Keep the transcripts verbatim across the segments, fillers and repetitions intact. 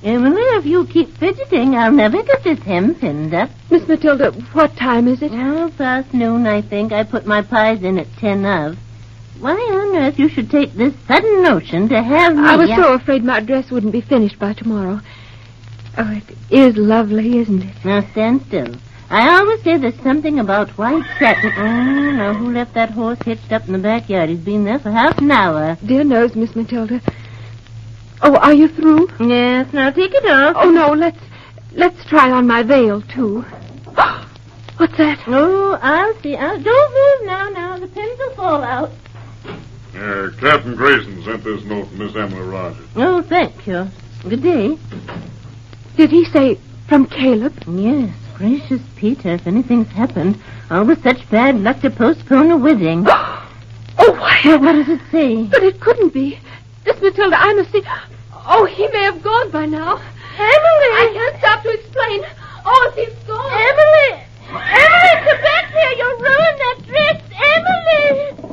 Emily, if you keep fidgeting, I'll never get this hem pinned up. Miss Matilda, what time is it? Oh, past noon, I think. I put my pies in at ten of. Why on earth you should take this sudden notion to have me... I was so afraid my dress wouldn't be finished by tomorrow. Oh, it is lovely, isn't it? Now, stand still. I always say there's something about white satin... Oh, now, who left that horse hitched up in the backyard? He's been there for half an hour. Dear knows, Miss Matilda. Oh, are you through? Yes, now take it off. Oh, no, let's let's try on my veil, too. What's that? Oh, I'll see. I'll... Don't move now, now. The pins will fall out. Uh, Captain Grayson sent this note from Miss Emily Rogers. Oh, thank you. Good day. Did he say from Caleb? Yes. Gracious Peter, if anything's happened, all with such bad luck to postpone a wedding. Oh, why? Well, what does it say? But it couldn't be. Miss Matilda, I must see... Oh, he may have gone by now. Emily! I can't stop to explain. Oh, if he's gone... Emily! Emily, come back here! You'll ruin that dress! Emily!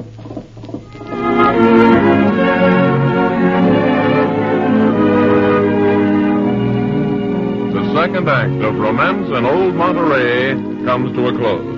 The second act of Romance in Old Monterey comes to a close.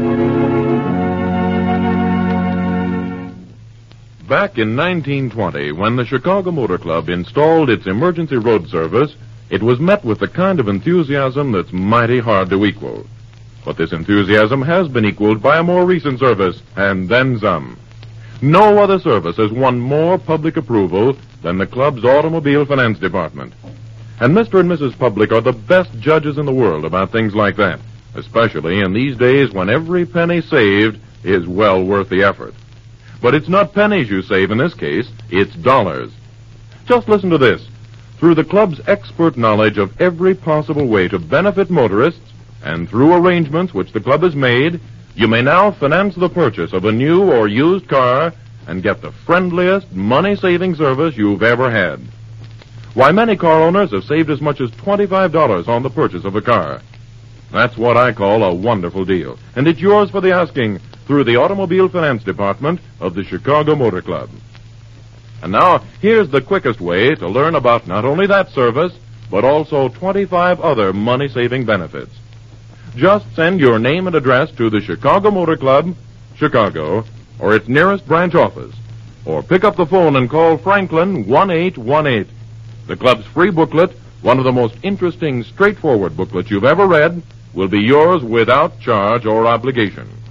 Back in nineteen twenty, when the Chicago Motor Club installed its emergency road service, it was met with the kind of enthusiasm that's mighty hard to equal. But this enthusiasm has been equaled by a more recent service, and then some. No other service has won more public approval than the club's automobile finance department. And Mister and Missus Public are the best judges in the world about things like that, especially in these days when every penny saved is well worth the effort. But it's not pennies you save in this case, it's dollars. Just listen to this. Through the club's expert knowledge of every possible way to benefit motorists, and through arrangements which the club has made, you may now finance the purchase of a new or used car and get the friendliest, money-saving service you've ever had. Why, many car owners have saved as much as twenty-five dollars on the purchase of a car. That's what I call a wonderful deal, and it's yours for the asking through the Automobile Finance Department of the Chicago Motor Club. And now, here's the quickest way to learn about not only that service, but also twenty-five other money-saving benefits. Just send your name and address to the Chicago Motor Club, Chicago, or its nearest branch office, or pick up the phone and call Franklin one eight one eight. The club's free booklet, one of the most interesting, straightforward booklets you've ever read, will be yours without charge or obligation.